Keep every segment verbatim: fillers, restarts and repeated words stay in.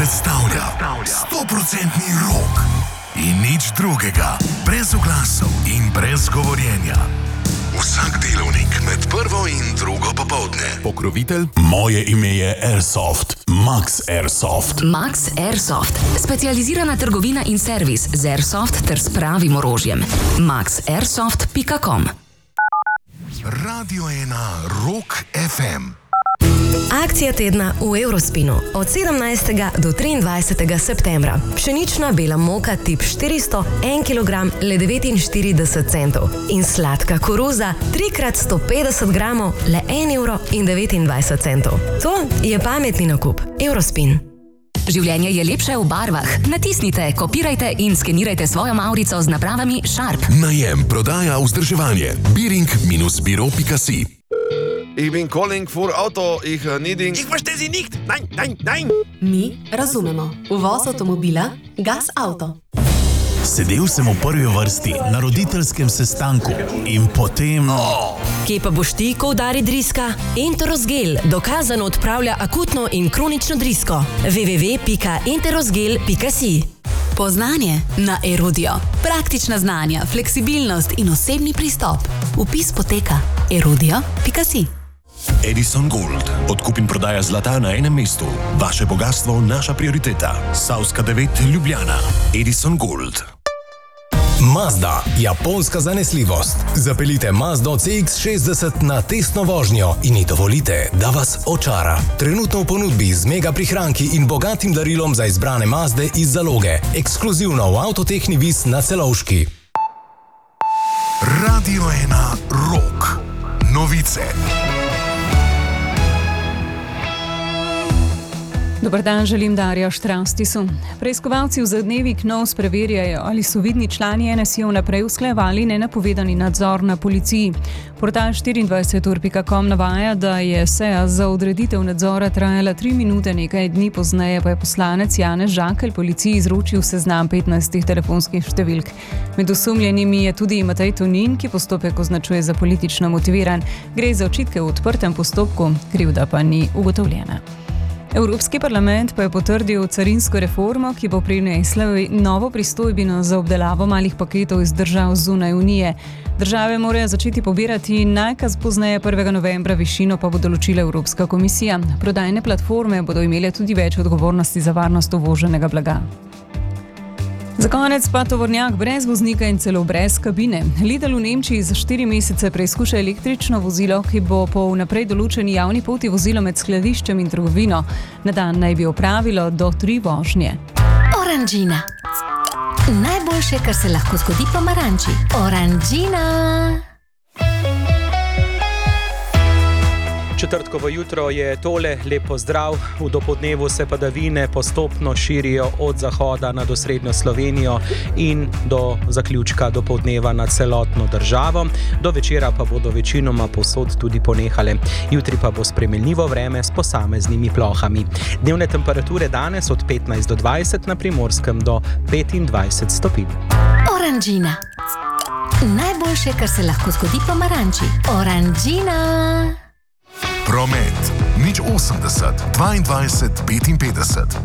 predstavlja sto procentni rock in nič drugega, brez oglasov in brez govorjenja. Vsak delovnik med prvo in drugo popoldne. Pokrovitelj? Moje ime je Airsoft. Max Airsoft. Max Airsoft. Specializirana trgovina in servis z Airsoft ter s pravim orožjem. max airsoft pika com. Radio ena Rock ef em. Akcija tedna v Eurospinu od sedemnajstega do triindvajsetega septembra. Pšenična bela moka tip štiristo, en kilogram, le devetinštirideset centov. In sladka koruza, tri krat sto petdeset gramov, le en evro in devetindvajset centov. To je pametni nakup. Eurospin. Življenje je lepše v barvah. Natisnite, kopirajte in skenirajte svojo mavrico z napravami Sharp. Najem, prodaja, vzdrževanje. biring biro pika si. Ich bin calling for Auto, ich uh, needing... Ich verstehe Sie nicht! Nein, nein, nein! Mi razumemo. Uvoz avtomobila, Gas Auto. Sedel sem v prvi vrsti na roditeljskem sestanku in potem... Oh. Kje pa boš ti, ko udari driska? Enterosgel dokazano odpravlja akutno in kronično drisko. w w w pika enterosgel pika si. Poznanje na Erudio. Praktična znanja, fleksibilnost in osebni pristop. Vpis poteka erudio pika si. Edison Gold. Odkup in prodaja zlata na enem mestu. Vaše bogatstvo, naša prioriteta. Savska devet, Ljubljana. Edison Gold. Mazda, japonska zanesljivost. Zapeljite Mazdo C X šestdeset na testno vožnjo in ji dovolite, da vas očara. Trenutno v ponudbi z mega prihranki in bogatim darilom za izbrane Mazde iz zaloge. Ekskluzivno v Avtotehni Vis na Celovški. Radio ena Rock. Novice. Dobar dan, želim Darja Štrastisu. Preiskovalci v zadnjevi Knovs preverjajo, ali so vidni člani N S I vnaprej usklajevali nenapovedani nadzor na policiji. Portal štiriindvajset ur pika com navaja, da je seja za odreditev nadzora trajala tri minute, nekaj dni pozneje pa je poslanec Janez Žakelj policiji izročil seznam petnajstih telefonskih številk. Med osumljenimi je tudi Matej Tonin, ki postopek označuje za politično motiviran. Gre za očitke v odprtem postopku, krivda pa ni ugotovljena. Evropski parlament pa je potrdil carinsko reformo, ki bo prinesla novo pristojbino za obdelavo malih paketov iz držav zunaj Unije. Države morajo začeti pobirati najkaz pozneje prvega novembra, višino pa bo določila Evropska komisija. Prodajne platforme bodo imele tudi več odgovornosti za varnost uvoženega blaga. Za konec pa tovornjak brez voznika in celo brez kabine. Lidl v Nemčiji za štiri mesece preizkuša električno vozilo, ki bo po vnaprej določeni javni poti vozilo med skladiščem in trgovino. Na dan naj bi opravilo do tri vožnje. Oranžina. Najboljše, kar se lahko zgodi pomaranči. Oranžina. Četrtkovo jutro je tole, lep pozdrav. V dopodnevu se padavine postopno širijo od zahoda nad osrednjo Slovenijo in do zaključka dopodneva na celotno državo. Do večera pa bodo večinoma povsod tudi ponehale. Jutri pa bo spremenljivo vreme s posameznimi plohami. Dnevne temperature danes od petnajst do dvajset, na Primorskem do petindvajset stopinj. Oranžina. Najboljše, kar se lahko zgodi pomaranči. Oranžina. Promet. Nič osemdeset, dvaindvajset, petinpetdeset.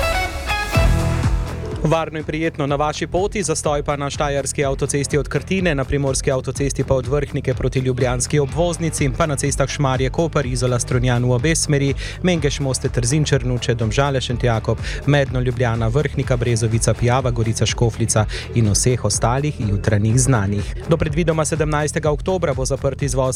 Varno in prijetno na vaši poti, zastoj pa na štajerski avtocesti od Krtine, na primorski avtocesti pa od Vrhnike proti ljubljanski obvoznici, pa na cestah Šmarje-Koper, Izola-Strunjan v obe smeri, Mengeš-Moste, Trzin, Črnuče, Domžale, Šentjakob, Medno, Ljubljana, Vrhnika, Brezovica, Pijava, Gorica, Škofljica in vseh ostalih jutranjih znanih. Do predvidoma sedemnajstega oktobra bo zaprt izvoz